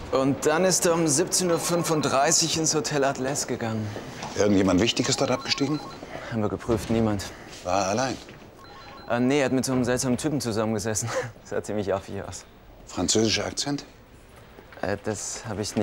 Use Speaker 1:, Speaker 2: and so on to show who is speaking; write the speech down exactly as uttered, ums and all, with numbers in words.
Speaker 1: Und dann ist er um siebzehn Uhr fünfunddreißig ins Hotel Atlas gegangen.
Speaker 2: Irgendjemand Wichtiges dort abgestiegen?
Speaker 1: Haben wir geprüft, niemand.
Speaker 2: War er allein?
Speaker 1: Äh, nee, er hat mit so einem seltsamen Typen zusammengesessen. Das sah ziemlich affig aus.
Speaker 2: Französischer Akzent?
Speaker 1: Äh, das habe ich nicht.